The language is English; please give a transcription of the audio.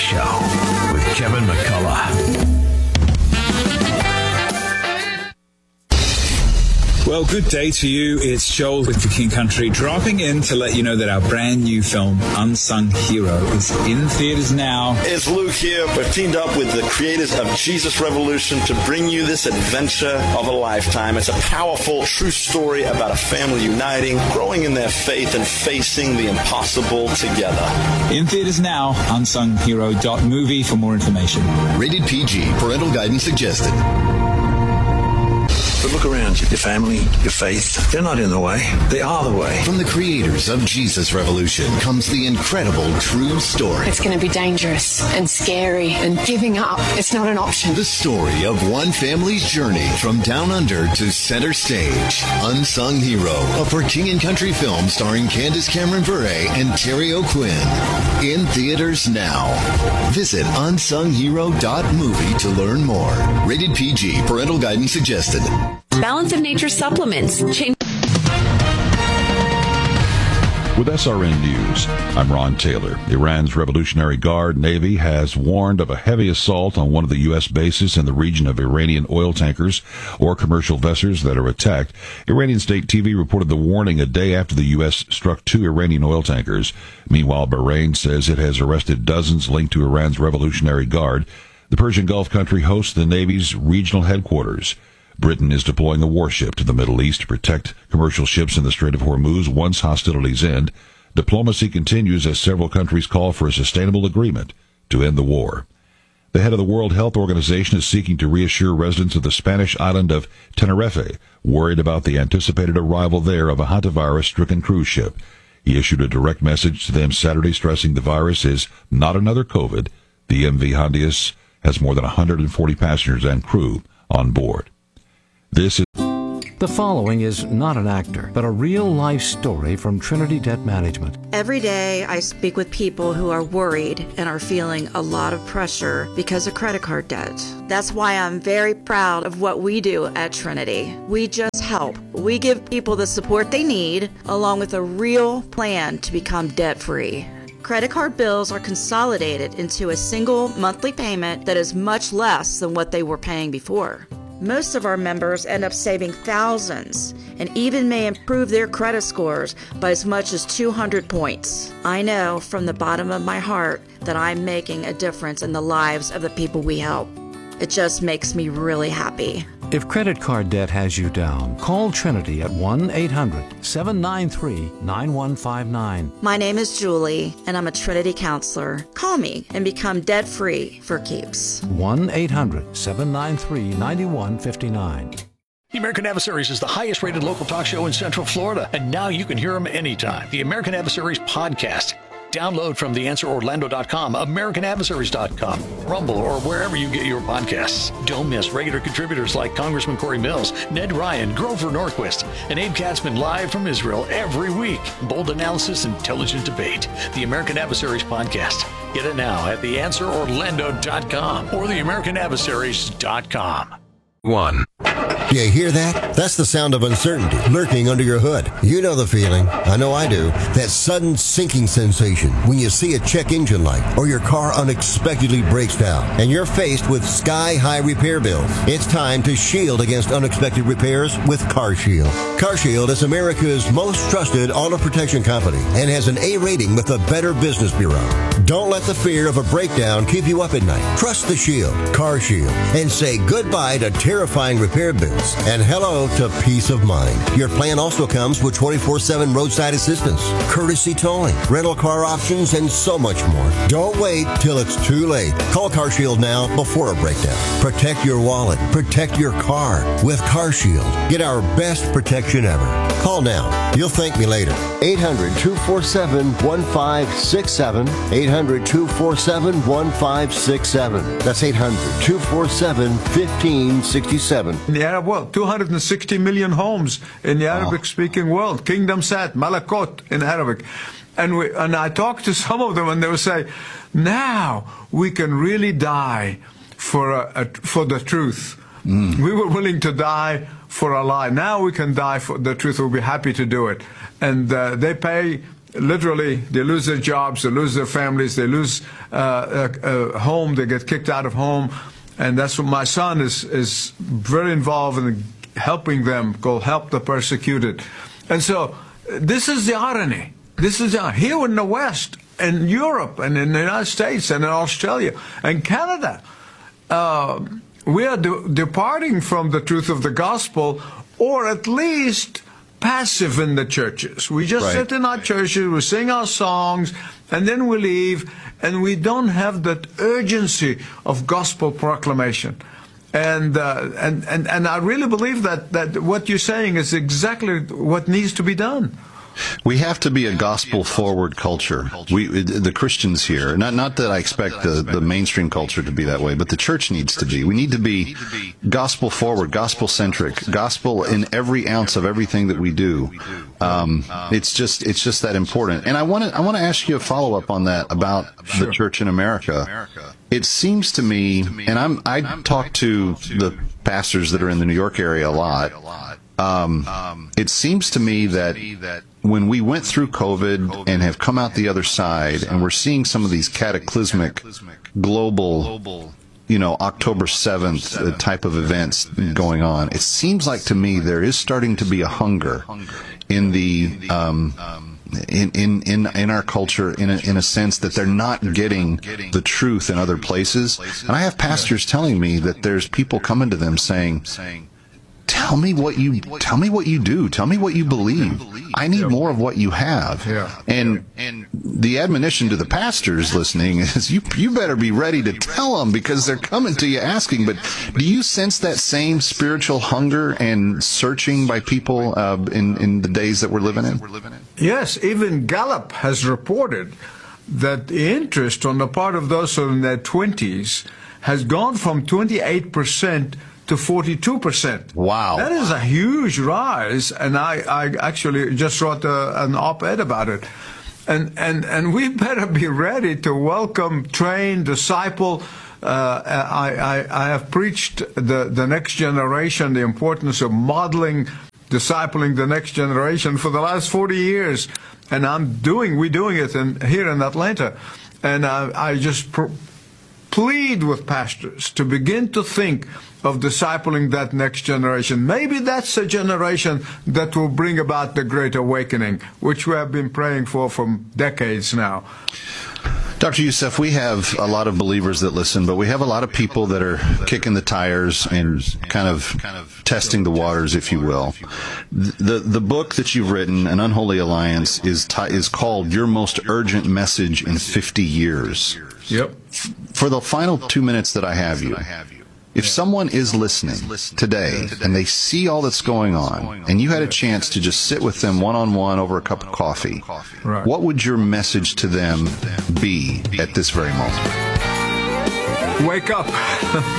Show with Kevin McCullough. Well, good day to you. It's Joel with The King Country, dropping in to let you know that our brand new film, Unsung Hero, is in theaters now. It's Luke here. We've teamed up with the creators of Jesus Revolution to bring you this adventure of a lifetime. It's a powerful, true story about a family uniting, growing in their faith, and facing the impossible together. In theaters now, unsunghero.movie for more information. Rated PG. Parental guidance suggested. But look around you. Your family, your faith, they're not in the way. They are the way. From the creators of Jesus Revolution comes the incredible true story. It's going to be dangerous and scary, and giving up, it's not an option. The story of one family's journey from down under to center stage. Unsung Hero, a For King and Country film starring Candace Cameron Bure and Terry O'Quinn. In theaters now. Visit unsunghero.movie to learn more. Rated PG. Parental guidance suggested. Balance of Nature supplements. With SRN News, I'm Ron Taylor. Iran's Revolutionary Guard Navy has warned of a heavy assault on one of the U.S. bases in the region of Iranian oil tankers or commercial vessels that are attacked. Iranian state TV reported the warning a day after the U.S. struck 2 Iranian oil tankers. Meanwhile, Bahrain says it has arrested dozens linked to Iran's Revolutionary Guard. The Persian Gulf country hosts the Navy's regional headquarters. Britain is deploying a warship to the Middle East to protect commercial ships in the Strait of Hormuz once hostilities end. Diplomacy continues as several countries call for a sustainable agreement to end the war. The head of the World Health Organization is seeking to reassure residents of the Spanish island of Tenerife, worried about the anticipated arrival there of a hantavirus-stricken cruise ship. He issued a direct message to them Saturday stressing the virus is not another COVID. The MV Hondias has more than 140 passengers and crew on board. The following is not an actor, but a real-life story from Trinity Debt Management. Every day I speak with people who are worried and are feeling a lot of pressure because of credit card debt. That's why I'm very proud of what we do at Trinity. We just help. We give people the support they need, along with a real plan to become debt-free. Credit card bills are consolidated into a single monthly payment that is much less than what they were paying before. Most of our members end up saving thousands and even may improve their credit scores by as much as 200 points. I know from the bottom of my heart that I'm making a difference in the lives of the people we help. It just makes me really happy. If credit card debt has you down, call Trinity at 1-800-793-9159. My name is Julie, and I'm a Trinity counselor. Call me and become debt-free for keeps. 1-800-793-9159. The American Adversaries is the highest-rated local talk show in Central Florida, and now you can hear them anytime. The American Adversaries podcast. Download from theanswerorlando.com, americanadversaries.com, Rumble, or wherever you get your podcasts. Don't miss regular contributors like Congressman Corey Mills, Ned Ryan, Grover Norquist, and Abe Katzman live from Israel every week. Bold analysis, intelligent debate. The American Adversaries podcast. Get it now at theanswerorlando.com or theamericanadversaries.com. You hear that? That's the sound of uncertainty lurking under your hood. You know the feeling. I know I do. That sudden sinking sensation when you see a check engine light or your car unexpectedly breaks down and you're faced with sky-high repair bills. It's time to shield against unexpected repairs with CarShield. CarShield is America's most trusted auto protection company and has an A rating with the Better Business Bureau. Don't let the fear of a breakdown keep you up at night. Trust the Shield, CarShield, and say goodbye to terrifying repair bills and hello to peace of mind. Your plan also comes with 24/7 roadside assistance, courtesy towing, rental car options, and so much more. Don't wait till it's too late. Call CarShield now before a breakdown. Protect your wallet. Protect your car with CarShield. Get our best protection ever. Call now. You'll thank me later. 800-247-1567. 800-247-1567. That's 800-247-1567. In the Arab world, 260 million homes in the Arabic-speaking world. Kingdom Sat, Malakot in Arabic. And I talked to some of them, and they would say, now we can really die for the truth. We were willing to die for a lie. Now we can die for the truth. We'll be happy to do it. And they pay literally, they lose their jobs, they lose their families, they lose home, they get kicked out of home. And that's what my son is very involved in helping them, go help the persecuted. And so this is the irony. This is here in the West, in Europe, and in the United States, and in Australia, and Canada. We are departing from the truth of the gospel, or at least passive in the churches. We just sit in our churches, we sing our songs, and then we leave, and we don't have that urgency of gospel proclamation. And I really believe that what you're saying is exactly what needs to be done. We have to be a gospel-forward culture. The Christians here, not that I expect the mainstream culture to be that way, but the church needs to be. We need to be gospel-forward, gospel-centric, gospel in every ounce of everything that we do. It's just that important. And I want to ask you a follow-up on that about the church in America. It seems to me, and I talk to the pastors that are in the New York area a lot. It seems to me that when we went through COVID and have come out the other side, and we're seeing some of these cataclysmic global, October 7th type of events going on, it seems like to me there is starting to be a hunger in the in our culture, in a sense that they're not getting the truth in other places. And I have pastors telling me that there's people coming to them saying, Tell me what you do. Tell me what you believe. I need more of what you have. And the admonition to the pastors listening is you better be ready to tell them, because they're coming to you asking. But do you sense that same spiritual hunger and searching by people in the days that we're living in? Yes, even Gallup has reported that the interest on the part of those who are in their 20s has gone from 28% to 42%. Wow. That is a huge rise, and I actually just wrote an op-ed about it. And we better be ready to welcome, train, disciple. I have preached the next generation, the importance of modeling, discipling the next generation for the last 40 years. And we're doing it here in Atlanta. And I just plead with pastors to begin to think of discipling that next generation. Maybe that's a generation that will bring about the Great Awakening, which we have been praying for decades now. Dr. Youssef, we have a lot of believers that listen, but we have a lot of people that are kicking the tires and kind of testing the waters, if you will. The book that you've written, An Unholy Alliance, is called Your Most Urgent Message in 50 Years. Yep. For the final 2 minutes that I have you, if someone is listening today and they see all that's going on, and you had a chance to just sit with them one-on-one over a cup of coffee, what would your message to them be at this very moment? Wake up.